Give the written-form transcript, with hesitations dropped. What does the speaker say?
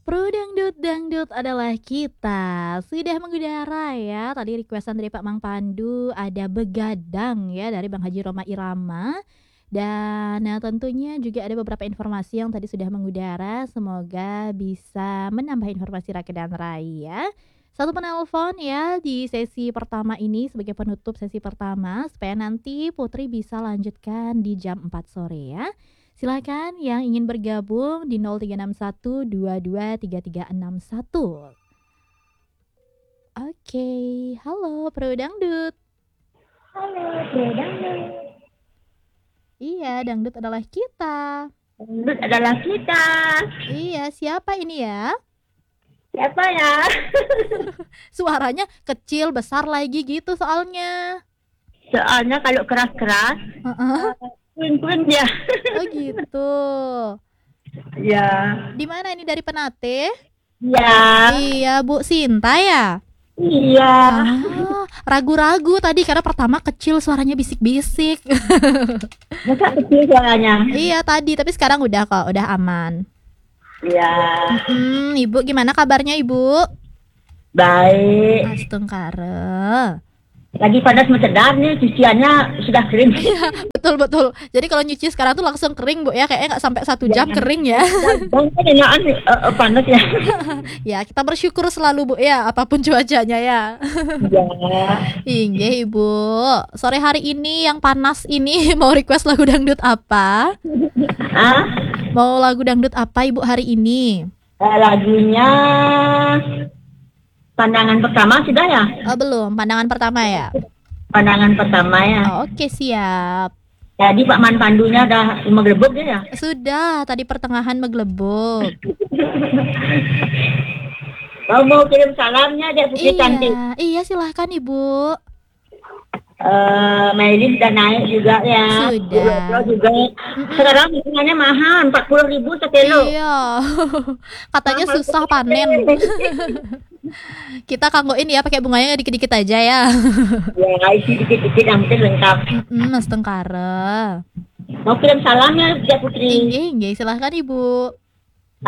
Pro Dangdut Dangdut adalah kita. Sudah mengudara ya. Tadi requestan dari Pak Mang Pandu ada Begadang ya dari Bang Haji Roma Irama. Dan tentunya juga ada beberapa informasi yang tadi sudah mengudara. Semoga bisa menambah informasi rakyat dan rakyat. Satu penelpon ya di sesi pertama ini sebagai penutup sesi pertama supaya nanti Putri bisa lanjutkan di jam 4 sore ya. Silakan yang ingin bergabung di 0361223361. Oke, halo Pro Dangdut. Halo, Bro Dangdut. Iya, dangdut adalah kita. Dangdut adalah kita. Iya, siapa ini ya? Siapa ya? Suaranya kecil, besar lagi gitu soalnya. Soalnya kalau keras-keras, Heeh. kuin dia. Oh gitu. Ya. Di mana ini dari Penate? Ya. Iya, Bu Sinta ya? Iya. Ah, ragu-ragu tadi karena pertama kecil suaranya bisik-bisik. Masa kecil suaranya? Iya tadi, tapi sekarang udah kok, udah aman. Ya. Ibu gimana kabarnya Ibu? Baik. Astungkare. Lagi panas mencedar nih, cuciannya sudah kering. Betul. Jadi kalau nyuci sekarang tuh langsung kering Bu ya, kayaknya nggak sampai 1 jam kering ya. Bang, enakan panas ya. Ya kita bersyukur selalu Bu ya, apapun cuacanya ya. Ya. Inggih Ibu. Sore hari ini yang panas ini mau request lagu dangdut apa? Ah, Mau lagu dangdut apa Ibu hari ini? lagunya pandangan pertama sudah ya? Oh belum, pandangan pertama ya? Pandangan pertama ya. Oh, oke siap. Jadi Pak Man Pandunya udah menggelebuk ya? Sudah, tadi pertengahan menggelebuk. Mau kirim salamnya dia Putri cantik. Iya silahkan Ibu. Mailin sudah naik juga ya. Sudah. Juga. Sekarang hitungannya mahal, 40.000 sekilo. Iya. Katanya susah panen. Kita kanggoin ya pakai bunganya dikit-dikit aja ya. Ya, isi dikit-dikit yang penting lengkap. Mas Tengkara. Mau kirim salamnya dia Putri. Inggih, silahkan Ibu.